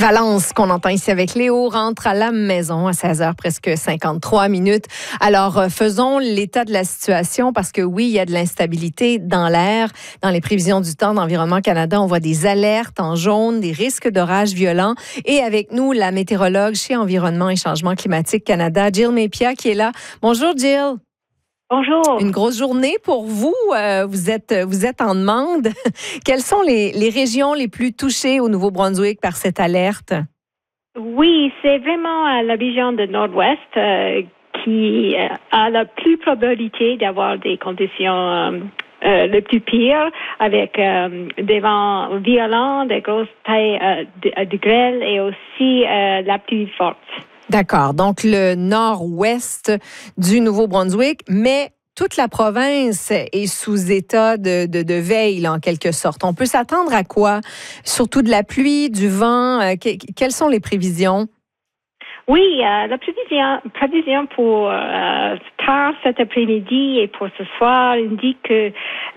Valence, qu'on entend ici avec Léo, rentre à la maison à 16h, presque 53 minutes. Alors, faisons l'état de la situation parce que oui, il y a de l'instabilité dans l'air. Dans les prévisions du temps d'Environnement Canada, on voit des alertes en jaune, des risques d'orages violents. Et avec nous, la météorologue chez Environnement et Changement climatique Canada, Jill Mépia, qui est là. Bonjour, Jill. Bonjour. Une grosse journée pour vous. Vous êtes en demande. Quelles sont les régions les plus touchées au Nouveau-Brunswick par cette alerte? Oui, c'est vraiment la région de Nord-Ouest qui a la plus probabilité d'avoir des conditions le plus pires avec des vents violents, des grosses tailles de grêle et aussi la pluie forte. D'accord. Donc, le nord-ouest du Nouveau-Brunswick, mais toute la province est sous état de veille, là, en quelque sorte. On peut s'attendre à quoi? Surtout de la pluie, du vent. Quelles sont les prévisions? Oui, la prévision pour tard cet après-midi et pour ce soir indique que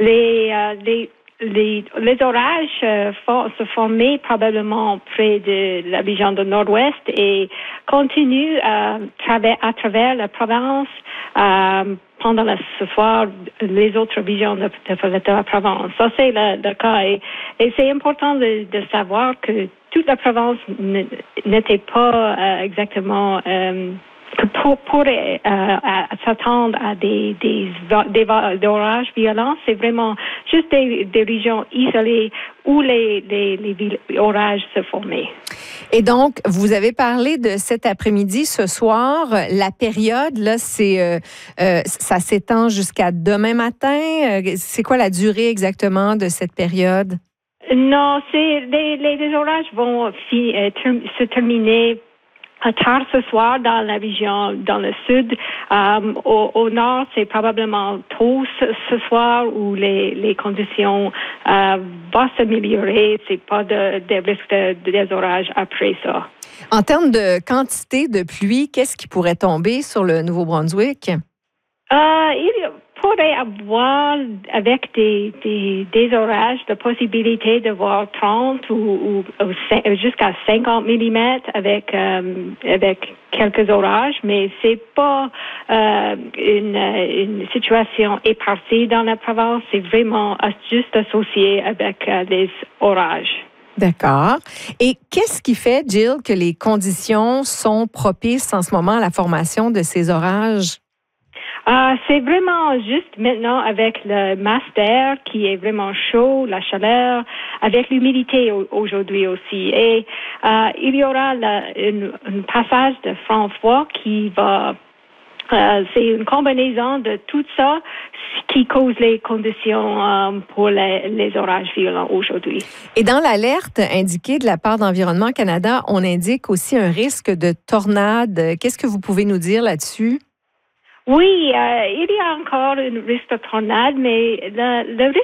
les orages vont se former probablement près de la région de Nord-Ouest et continuent à travers la province pendant ce soir les autres régions de la province. Ça, c'est le cas. Et c'est important de savoir que toute la province n'était pas exactement pourrait s'attendre à des orages violents. C'est vraiment juste des régions isolées où les orages se formaient. Et donc, vous avez parlé de cet après-midi, ce soir. La période, là, ça s'étend jusqu'à demain matin. C'est quoi la durée exactement de cette période? Non, les orages vont se terminer tard ce soir dans la région, dans le sud. Au nord, c'est probablement tôt ce soir où les conditions vont s'améliorer. C'est pas de risque des orages après ça. En termes de quantité de pluie, qu'est-ce qui pourrait tomber sur le Nouveau-Brunswick? Il pourrait avoir, avec des orages, la possibilité de voir 30 ou jusqu'à 50 mm avec quelques orages, mais c'est pas une situation éparpillée dans la province. C'est vraiment juste associé avec les orages. D'accord. Et qu'est-ce qui fait, Jill, que les conditions sont propices en ce moment à la formation de ces orages? C'est vraiment juste maintenant avec le masse d'air qui est vraiment chaud, la chaleur, avec l'humidité aujourd'hui aussi. Et il y aura un passage de front froid qui va... c'est une combinaison de tout ça qui cause les conditions pour les orages violents aujourd'hui. Et dans l'alerte indiquée de la part d'Environnement Canada, on indique aussi un risque de tornade. Qu'est-ce que vous pouvez nous dire là-dessus? Oui, il y a encore un risque de tornade, mais le risque